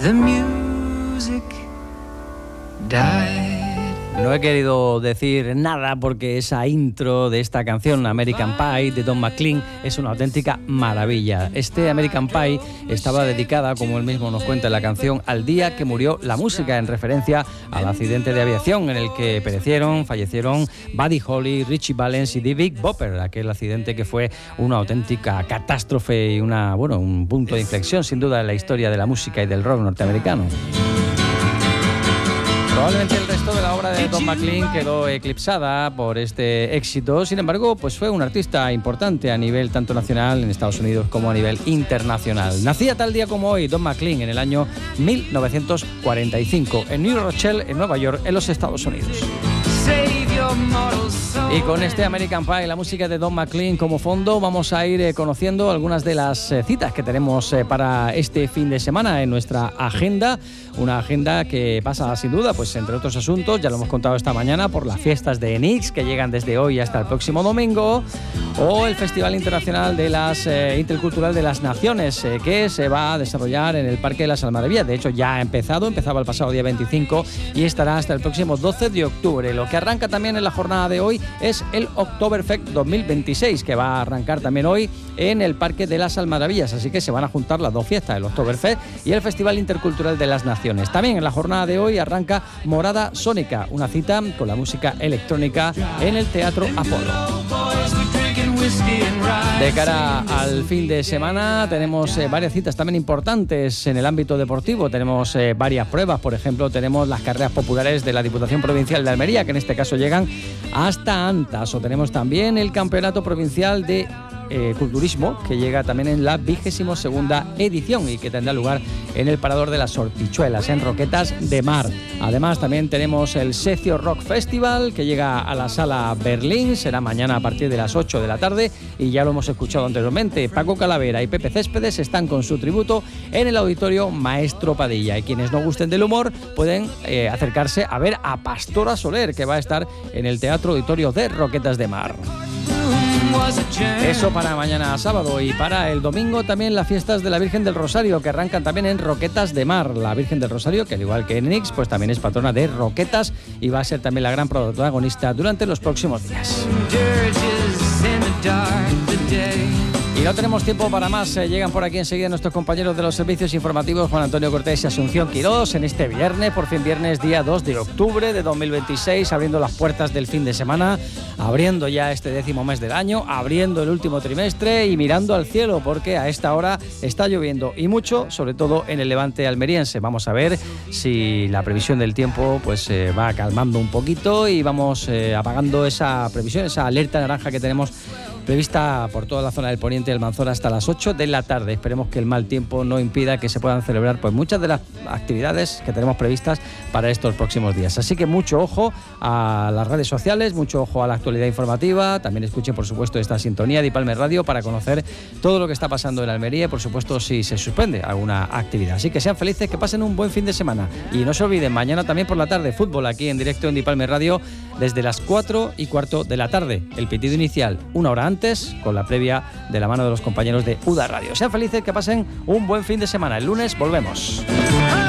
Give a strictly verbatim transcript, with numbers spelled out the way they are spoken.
the music died. No he querido decir nada porque esa intro de esta canción American Pie de Don McLean es una auténtica maravilla. Este American Pie estaba dedicada, como él mismo nos cuenta en la canción, al día que murió la música, en referencia al accidente de aviación en el que perecieron, fallecieron Buddy Holly, Richie Valens y The Big Bopper, aquel accidente que fue una auténtica catástrofe y una, bueno, un punto de inflexión sin duda en la historia de la música y del rock norteamericano. Probablemente el resto de la obra de Don McLean quedó eclipsada por este éxito. Sin embargo, pues fue un artista importante a nivel tanto nacional en Estados Unidos como a nivel internacional. Nacía tal día como hoy Don McLean en el año mil novecientos cuarenta y cinco en New Rochelle, en Nueva York, en los Estados Unidos. Y con este American Pie, la música de Don McLean como fondo, vamos a ir eh, conociendo algunas de las eh, citas que tenemos eh, para este fin de semana en nuestra agenda. Una agenda que pasa sin duda, pues entre otros asuntos, ya lo hemos contado esta mañana, por las fiestas de Enix que llegan desde hoy hasta el próximo domingo, o el Festival Internacional de las eh, Intercultural de las Naciones eh, que se va a desarrollar en el Parque de las Almadrabías. De hecho ya ha empezado, empezaba el pasado día veinticinco y estará hasta el próximo doce de octubre. Lo que arranca también en la jornada de hoy es el Oktoberfest dos mil veintiséis, que va a arrancar también hoy en el Parque de las Almadrabías, así que se van a juntar las dos fiestas, el Oktoberfest y el Festival Intercultural de las Naciones. También en la jornada de hoy arranca Morada Sónica, una cita con la música electrónica en el Teatro Apolo. De cara al fin de semana tenemos eh, varias citas también importantes en el ámbito deportivo. Tenemos eh, varias pruebas, por ejemplo, tenemos las carreras populares de la Diputación Provincial de Almería, que en este caso llegan hasta Antas, o tenemos también el Campeonato Provincial de Eh, culturismo, que llega también en la vigésimo segunda edición y que tendrá lugar en el Parador de las Hortichuelas, en Roquetas de Mar. Además, también tenemos el Secio Rock Festival, que llega a la Sala Berlín, será mañana a partir de las ocho de la tarde, y ya lo hemos escuchado anteriormente, Paco Calavera y Pepe Céspedes están con su tributo en el Auditorio Maestro Padilla, y quienes no gusten del humor pueden eh, acercarse a ver a Pastora Soler, que va a estar en el Teatro Auditorio de Roquetas de Mar. Eso para mañana sábado. Y para el domingo también las fiestas de la Virgen del Rosario, que arrancan también en Roquetas de Mar. La Virgen del Rosario, que al igual que en Enix, pues también es patrona de Roquetas y va a ser también la gran protagonista durante los próximos días. Y no tenemos tiempo para más. Eh, llegan por aquí enseguida nuestros compañeros de los servicios informativos, Juan Antonio Cortés y Asunción Quirós, en este viernes, por fin viernes, día dos de octubre de dos mil veintiséis, abriendo las puertas del fin de semana, abriendo ya este décimo mes del año, abriendo el último trimestre y mirando al cielo, porque a esta hora está lloviendo y mucho, sobre todo en el levante almeriense. Vamos a ver si la previsión del tiempo pues eh, va calmando un poquito y vamos eh, apagando esa previsión, esa alerta naranja que tenemos prevista por toda la zona del poniente del Manzora hasta las ocho de la tarde. Esperemos que el mal tiempo no impida que se puedan celebrar pues muchas de las actividades que tenemos previstas para estos próximos días. Así que mucho ojo a las redes sociales, mucho ojo a la actualidad informativa. También escuchen, por supuesto, esta sintonía de Dipalme Radio para conocer todo lo que está pasando en Almería y, por supuesto, si se suspende alguna actividad. Así que sean felices, que pasen un buen fin de semana. Y no se olviden, mañana también por la tarde, fútbol aquí en directo en Dipalme Radio desde las cuatro y cuarto de la tarde. El pitido inicial una hora antes, con la previa de la mano de los compañeros de U D A Radio. Sean felices, que pasen un buen fin de semana. El lunes volvemos.